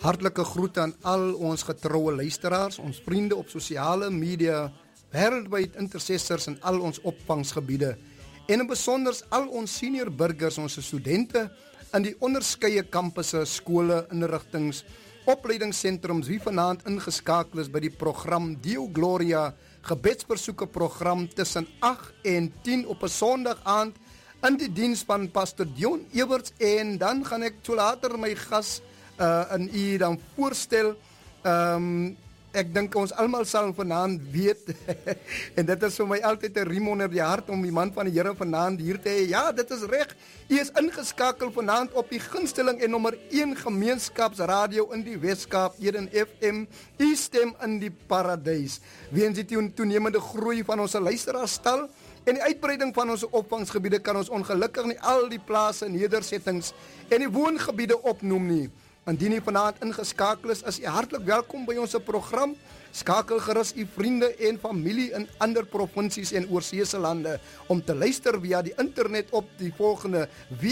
Hartlike groete aan al ons getroue luisteraars, ons vriende op sosiale media, wêreldwyd intercessors in al ons opvangsgebiede en in besonder al ons senior burgers, ons studente in die onderskeie kampusse, skole, inrigtings, opleidingssentrums wie vanaand ingeskakel is by die program Deo Gloria, gebedsbesoeke program tussen 8 en 10 op 'n Sondag aand in die diens van Pastor Dion Ewerts, en dan gaan ek so later my gas in u dan voorstel. Ek dink ons almal sal vanaand weet en dit is vir my altyd 'n riem onder die hart om die man van die Here vanaand hier te hê. Ja, dit is reg. U is ingeskakel vanaand op die gunsteling en nommer 1 gemeenskapsradio in die Weskaap, Eden FM. U stem in die paradys. Weens die toenemende groei van ons luisteraarstal en die uitbreiding van ons opvangsgebiede kan ons ongelukkig nie al die plase, nedersettings en die woongebiede opnoem nie. Indien u vanaand ingeskakel is u hartlik welkom by ons program. Skakel gerus u vriende en familie in ander provinsies en oorseese lande om te luister via die internet op die volgende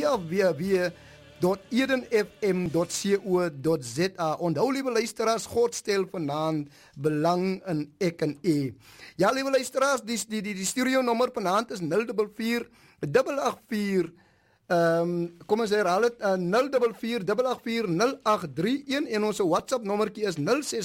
www.edenfm.co.za. Onthou, liewe luisteraars, God stel vanaand belang in ek en u. Ja, liewe luisteraars, die studio nommer vanaand is 044 884 kom ons herhaal dit, 044-884-0831 en ons WhatsApp nommertjie is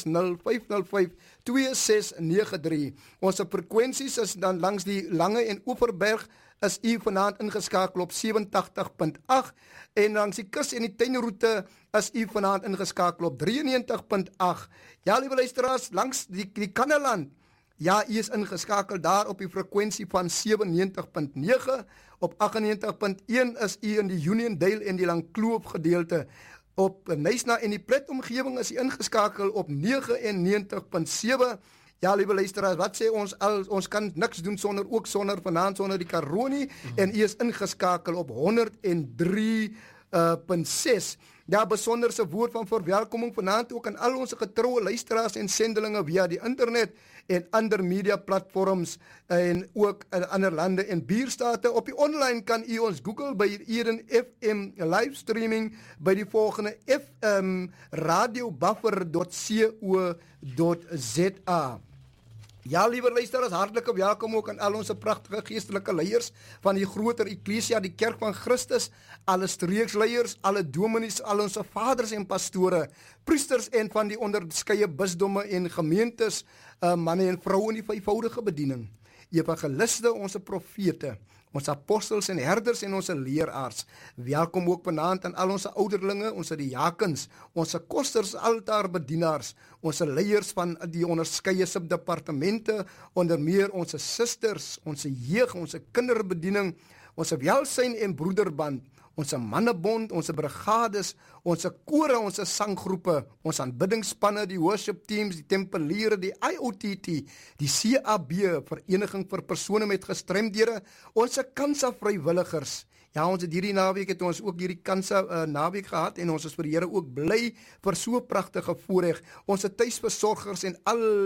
060-505-2693. Ons frekwensies is dan langs die Lange en Oeverberg is u vanaand ingeskakel op 87.8 en langs die kus en die tuinroete is u vanaand ingeskakel op 93.8. Ja, liewe luisteraars, langs die Kanneland, ja, u is ingeskakel daar op die frekwensie van 97.9, op 98.1 is u in die Uniondale en die Langkloof gedeelte, op Nysna en die Plet omgewing is u ingeskakel op 99.7. Ja, liewe luisteraars, wat sê ons al, ons kan niks doen sonder vanaand sonder die Karoo nie, en u is ingeskakel op 103.6. Ja, besonderse woord van verwelkoming vanaand ook aan al ons getroue luisteraars en sendelinge via die internet en ander media platforms en ook in ander lande en buurstate. Op die online kan u ons Google by Eden FM livestreaming by die volgende radiobuffer.co.za. Ja, liewe luisteraars, hartlike welkom ook aan al ons pragtige geestelike leiers van die groter Eklesia, die Kerk van Christus, alle streeksleiers, alle dominees, al ons vaders en pastore, priesters en van die onderskeie bisdomme en gemeentes, manne en vroue in die vyfvoudige bediening, evangeliste, ons profete, ons apostels en herders en ons leraars. Welkom ook vanaand aan al ons ouderlinge, ons diakens, ons kosters, altaarbedienaars, ons leiers van die onderskeie subdepartemente, onder meer ons susters, ons jeug, ons kinderbediening, ons welsyn en broederband, ons mannebond, ons brigades, ons kore, ons sanggroepe, ons aanbiddingsspanne, die worship teams, die tempeliere, die IOTT, die CAB, Vereniging vir persone met gestremdhede, ons kansa vrywilligers. Ja, ons het hierdie naweek het ons ook hierdie kansa naweek gehad en ons is vir die Here ook bly vir so pragtige voorreg. Ons tuisversorgers en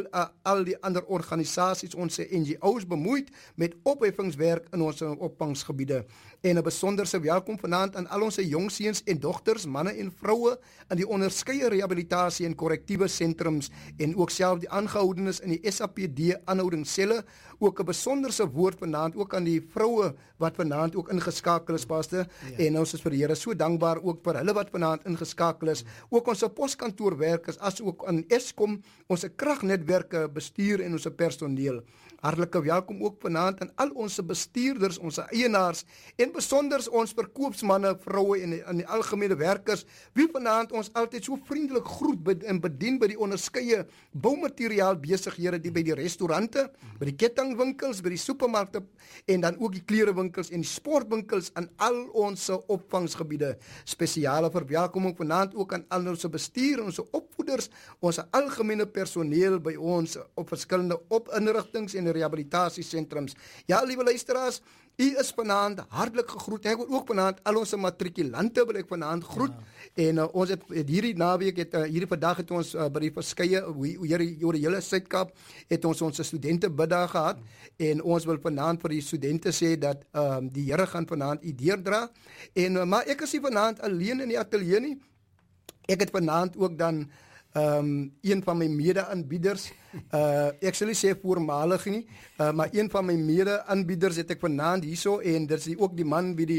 al die ander organisasies, ons NGO's bemoeid met opheffingswerk in ons opvangsgebiede. En 'n besonderse welkom vanaand aan al ons jongseuns en dogters, manne en vroue in die onderskeie rehabilitasie en korrektiewe sentrums en ook self die aangehoudenes in die SAPD aanhoudingsselle. Ook 'n besonderse woord vanaand ook aan die vroue wat vanaand ook ingeskakel is, pastor, en ons is vir die Here so dankbaar ook vir hulle wat vanaand ingeskakel is, ook ons poskantoorwerkers, as ook aan Eskom, ons kragnetwerke bestuur en ons personeel. Hartlike welkom ook vanaand aan al ons bestuurders, ons eienaars en besonders ons verkoopsmanne, vroue en die algemene werkers, wie vanaand ons altyd so vriendelik groet en bedien by die onderskeie boumateriaal besighede, die by die restaurante, by die kettingwinkels, by die supermarkte en dan ook die klerewinkels en die sportwinkels aan al ons opvangsgebiede. Spesiale verwelkoming vanaand ook aan al ons bestuur, ons opvoeders, ons algemene personeel by ons op verskillende inrigtings en rehabilitasiesentrums. Ja, liewe luisteraars, u is vanaand hartlik gegroet. Ek wil ook vanaand al ons matrikulante wil ek vanaand groet. Ja. En ons het hierdie naweek hierdie vandag het ons by die verskeie oor die hele Suid-Kaap het ons studentebiddag gehad en ons wil vanaand vir die studente sê dat die Here gaan vanaand u deurdra. En maar ek is nie vanaand alleen in die ateljee nie. Ek het vanaand ook dan een van my mede-aanbieders, ek sal nie sê voormalig nie, maar een van my mede-aanbieders het ek vanaand hierso en dit is ook die man wie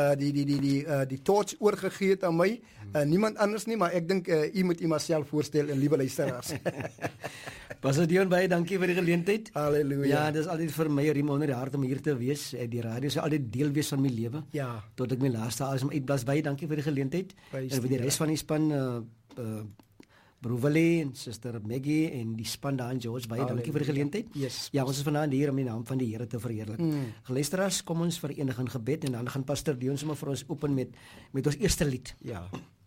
die torch oorgegee het aan my. Niemand anders nie, maar ek dink u moet u myself voorstel en liewe luisteraars. Pastor Dion, baie dankie vir die geleentheid. Halleluja. Ja, dis altyd vir my 'n riem onder die hart om hier te wees. Die radio sal altyd deel wees van my lewe. Ja. Tot ek my laaste asem uitblaas. Baie dankie vir die geleentheid. En vir die res van die span Broevali en Suster Maggie en die span daar in George, baie dankie vir die geleentheid. Yes. Ja, ons is vanaand hier om die naam van die Here te verheerlik. Luisteraars, kom ons verenig in gebed en dan gaan Pastor Dion sommer vir ons open met ons eerste lied. Ja.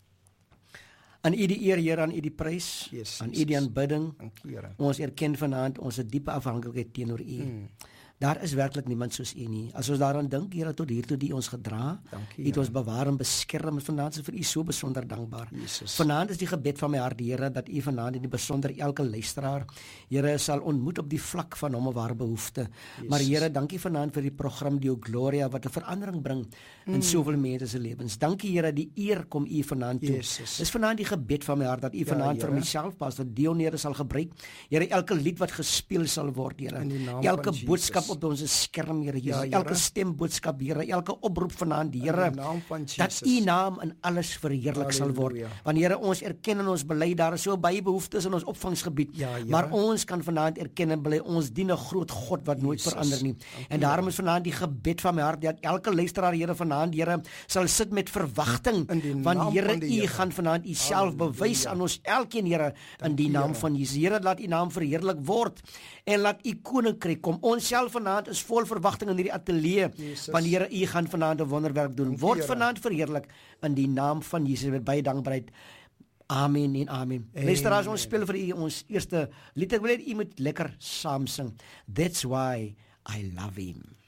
Aan U die eer, Here, aan U die prys, Yes, aan U die aanbidding. Dankie, Here. Ons erken vanaand ons diepe afhanklikheid teenoor U. Daar is werklik niemand soos U nie. As ons daaraan dink, Here, tot hier toe die ons gedra, Dankie, U het ons bewaar en beskerm. Vanaand is vir U so besonder dankbaar. Jesus. Vanaand is die gebed van my hart, Here, dat U vanaand in die besonder elke luisteraar, Here, sal ontmoet op die vlak van hom 'n ware behoefte. Maar Here, dankie vanaand vir die program Dio Gloria wat 'n verandering bring in soveel mense se lewens. Dankie, Here, die eer kom U vanaand toe. Jesus. Dis vanaand die gebed van my hart dat U vanaand vir Here. myself, Pastor Dion, Here, sal gebruik. Here, elke lied wat gespeel sal word, Here. In die naam Elke van Jesus. boodskap op ons skerm, Here Jesus. Ja, Here. Elke stemboodskap, Here, elke oproep vanaand, Here. In die naam van Dat Jesus. U naam in alles verheerlik sal word. Halleluja. Want Here, ons erken in ons bely daar is so baie behoeftes in ons opvangsgebied. Ja, Here. Maar ons kan vanaand erken en bely ons dien 'n groot God wat nooit Jesus. verander nie. En daarom is vanaand die gebed van my hart dat elke luisteraar, Here, vanaand, Here, sal sit met verwagting. In die Want naam Here, van die U Here. gaan vanaand U self bewys aan ons elkeen, Here, in die naam van Jesus. Here, laat U naam verheerlik word en laat U koninkryk kom. Ons self vanaand is vol verwagting in hierdie ateljee. Jesus. Want Here, U gaan vanaand 'n wonderwerk doen. Dankie, Word Here. vanaand verheerlik in die naam van Jesus met baie dankbaarheid. Amen en amen. Luisteraars, ons speel vir U ons eerste lied. Ek wil hê U moet lekker saam sing. That's why I love him.